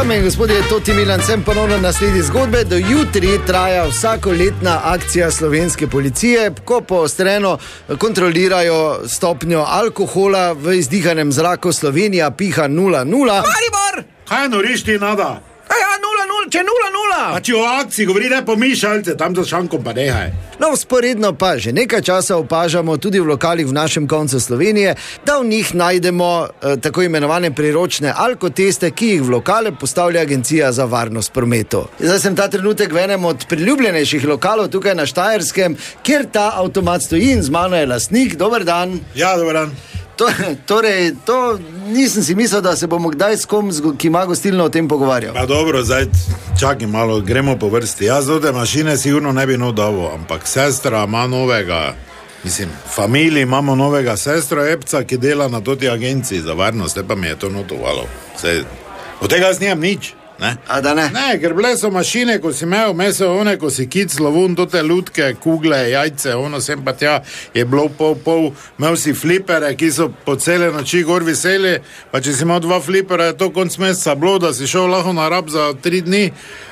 Dame in gospodje, Toti Milan, sem ponovno na sledi zgodbe. Do jutri traja vsakoletna akcija slovenske policije, ko poostreno kontrolirajo stopnjo alkohola v izdihanem zraku. Slovenija piha 0,0. Maribor! Kaj noriš ti nada? Ja, 0,0, če 0,0. Pa če o akciji govori, ne pomišljajte, tam za šankom pa nehaj. No, sporedno pa že nekaj časa opažamo tudi v lokalih v našem koncu Slovenije, da v njih najdemo tako imenovane priročne alkoteste, ki jih v lokale postavlja Agencija za varnost prometu. Zdaj sem ta trenutek v enem od priljubljenejših lokalov tukaj na Štajerskem, kjer ta avtomat stoji in z mano je lastnik. Dober dan. Ja, dober dan. Torej, to nisem si mislil, da se bomo kdaj s kom, ki ima gostilno, o tem pogovarjal. Pa dobro, zdaj čakaj malo, gremo po vrsti. Jaz do te mašine sigurno ne bi davo, ampak sestra ima novega, familiji imamo novega sestro Epca, ki dela na toti agenciji za varnost, pa mi je to notovalo. Od tega jaz nimam nič. Ne? A da ne? Ne, ker bile so mašine, ko si imel meso, ko si kic, lovun, tote lutke, kugle, jajce, sem pa tja, je bilo pol, imel si flipere, ki so po cele noči gor viseli, pa če si imel 2 flipera, je to konc meseca bilo, da si šel lahko na rab za 3 dni.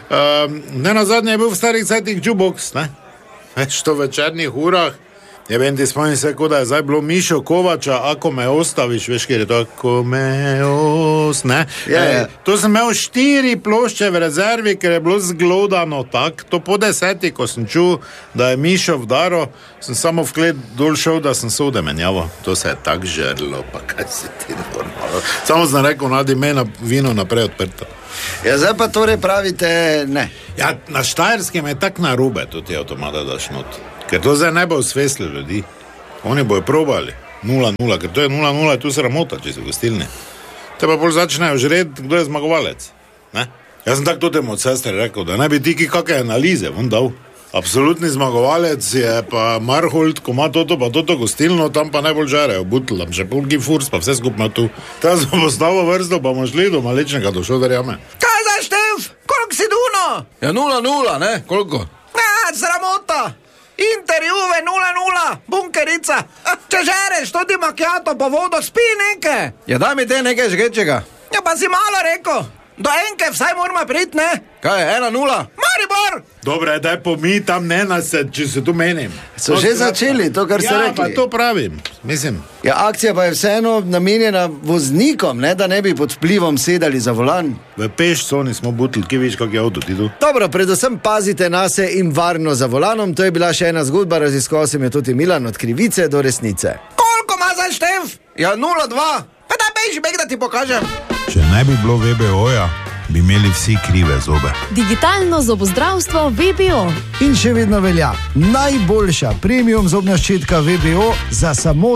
Ne nazadnje je bil v starih cajtih jukebox, ne? Veš, to v večernih urah. Ja, vem, ti spomnim se, kot da je zdaj bilo Mišo Kovača, ako me ostaviš, veš, kjer je to, ako me ne? To sem imel 4 plošče v rezervi, ker je bilo zglodano tak, to po 10, ko sem čul, da je Mišo vdaro, sem samo v klet dol šel, da sem sode menjavo. To se je tak žerlo, pa kaj si ti normalno. Samo sem rekel, nadi me na vino naprej odprto. Ja, zdaj pa torej pravite, ne. Ja, na Štajerskem je tak narobe, tudi avtomata daš not. Ker to zdaj ne bo osvesli ljudi. Oni bojo probali 0,0, ker to je 0,0, tu sramota, če si v gostilni. Te pa bolj začnejo žreti, kdo je zmagovalec. Ne? Jaz sem tako temu od sestre rekel, da ne bi ti kakaj analize on dal. Absolutni zmagovalec je pa Marholt, ko ima toto pa toto gostilno, tam pa najbolj žarejo, butl, tam še polki furs, pa vse skupno tu. Ta smo postavo vrsto, pa bomo šli do malečnega, do šodarjame. Kaj za Štef? Koliko si duno? Ja, 0,0, ne? Koliko? Ja, sramota. Intervjuve 0,0, bunkerica. Če žereš, to ti makijato po vodo, spi nekaj. Ja, daj mi te nekaj žgečega. Ja, pa si malo rekel. Do enke vsaj moramo priti, ne? Kaj je, 1,0? Maribor! Dobre, daj pomi tam ne nased, če se tu menim. So že začeli, to, kar ste rekli. Ja, pa to pravim, mislim. Ja, akcija pa je vseeno namenjena voznikom, ne, da ne bi pod vplivom sedali za volan. V pešconi smo butli, ki veš, kak je avto ti tu. Dobro, predvsem pazite nase in varno za volanom. To je bila še ena zgodba, raziskoval sem jo tudi Milan, od krivice do resnice. Koliko ima za Štef? Ja, 0,2. Pa da beži, beg, da ti pokažem. Če ne bi bilo VBO-ja, bi imeli vsi krive zobe. Digitalno zobozdravstvo VBO. In še vedno velja najboljša premium zobna ščetka VBO za samo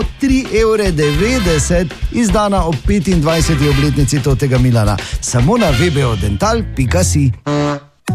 3,90 €, izdana ob 25. obletnici Totega Milana. Samo na vbodental.si.